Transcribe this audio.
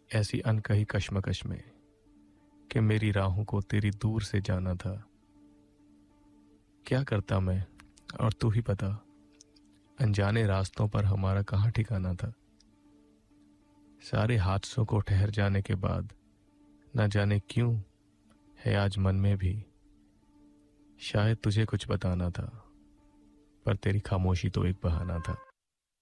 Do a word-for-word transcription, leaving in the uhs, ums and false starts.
ऐसी अनकही कश्मकश में कि मेरी राहों को तेरी दूर से जाना था। क्या करता मैं और तू ही बता, अनजाने रास्तों पर हमारा कहाँ ठिकाना था। सारे हादसों को ठहर जाने के बाद न जाने क्यों है आज मन में भी शायद तुझे कुछ बताना था, पर तेरी खामोशी तो एक बहाना था।